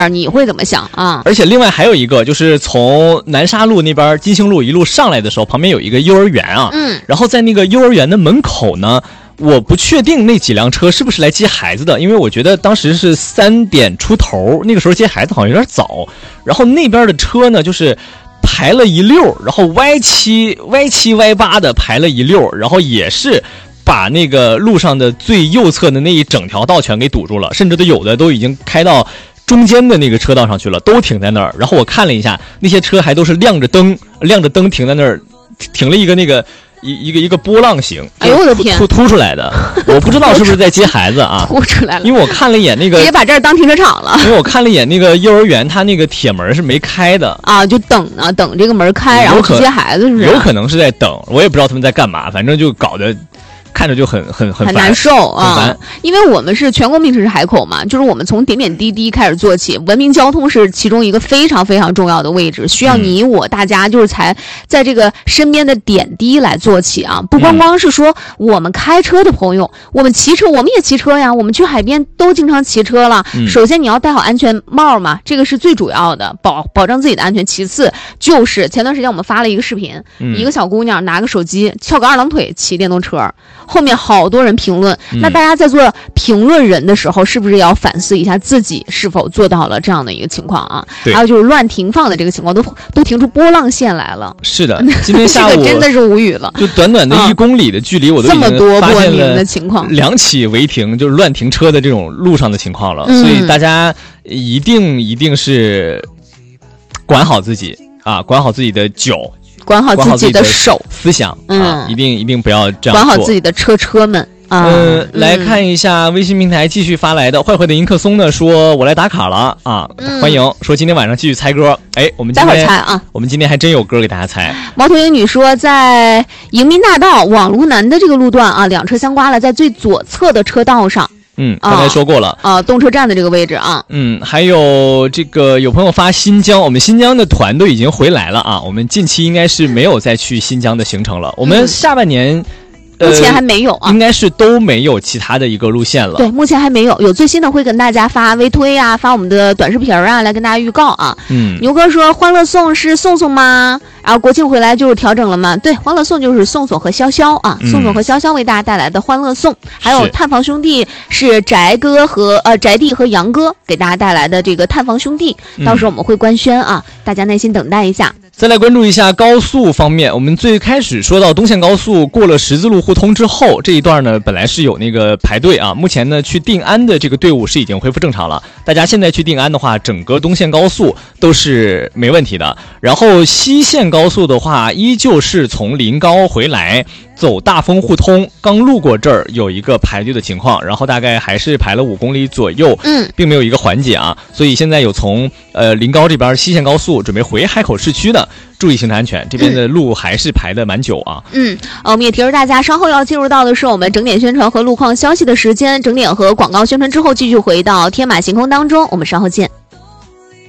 你会怎么想啊？ 而且另外还有一个，就是从南沙路那边金星路一路上来的时候，旁边有一个幼儿园啊，然后在那个幼儿园的门口呢，我不确定那几辆车是不是来接孩子的，因为我觉得当时是3点出头，那个时候接孩子好像有点早，然后那边的车呢就是排了一溜，然后歪七歪八的排了一溜，然后也是把那个路上的最右侧的那一整条道全给堵住了，甚至有的都已经开到中间的那个车道上去了，都停在那儿。然后我看了一下，那些车还都是亮着灯停在那儿，停了一个那个一个波浪形， 哎呦我的天， 凸出来的，我不知道是不是在接孩子啊？ 凸出来了， 因为我看了一眼那个， 直接把这儿当停车场了。 因为我看了一眼那个幼儿园，它那个铁门是没开的啊，就等这个门开，然后去接孩子是不是？ 有可能是在等，我也不知道他们在干嘛，反正就搞得看着就很难受啊， 因为我们是全国名城市海口嘛，就是我们从点点滴滴开始做起，文明交通是其中一个非常非常重要的位置，需要你我大家就是才在这个身边的点滴来做起啊，不光光是说我们开车的朋友，我们骑车我们也骑车呀，我们去海边都经常骑车了。首先你要戴好安全帽嘛，这个是最主要的，保证自己的安全。其次就是前段时间我们发了一个视频，一个小姑娘拿个手机翘个2郎腿骑电动车。后面好多人评论，那大家在做评论人的时候，是不是也要反思一下自己是否做到了这样的一个情况啊？还有就是乱停放的这个情况，都停出波浪线来了。 是的，今天下午这个真的是无语了。 就短短的1公里的距离，我都已经这么多发现了的情况 ，2起违停，就是乱停车的这种路上的情况了。所以大家一定是管好自己啊，管好自己的酒。管好自己的手思想啊，一定不要这样做。 管好自己的车们啊。 来看一下微信平台继续发来的坏坏的迎客松呢，说我来打卡了啊，欢迎。说今天晚上继续猜歌，哎，我们今天待会儿猜啊， 我们今天还真有歌给大家猜。 毛头英女说，在迎宾大道网路南的这个路段啊，2车相刮了，在最左侧的车道上。 刚才说过了东车站的这个位置啊。 还有这个有朋友发新疆，我们新疆的团都已经回来了啊，我们近期应该是没有再去新疆的行程了。我们下半年目前还没有啊， 应该是都没有其他的一个路线了。 对，目前还没有，有最新的会跟大家发微推啊，发我们的短视频啊，来跟大家预告啊。牛哥说欢乐颂是宋宋吗？然后国庆回来就是调整了吗？对，欢乐颂就是宋宋和潇潇啊，宋宋和潇潇为大家带来的欢乐颂，还有探访兄弟是翟弟和杨哥给大家带来的这个探访兄弟，到时候我们会官宣啊，大家耐心等待一下。 再来关注一下高速方面，我们最开始说到东线高速过了十字路互通之后，这一段呢本来是有那个排队啊，目前呢去定安的这个队伍是已经恢复正常了，大家现在去定安的话，整个东线高速都是没问题的。然后西线高速的话，依旧是从临高回来走大丰互通，刚路过这儿有一个排队的情况，然后大概还是排了5公里左右，并没有一个缓解啊，所以现在有从临高这边西线高速准备回海口市区的，注意行车安全，这边的路还是排的蛮久啊。 我们也提示大家，稍后要进入到的是我们整点宣传和路况消息的时间，整点和广告宣传之后继续回到天马行空当中，我们稍后见。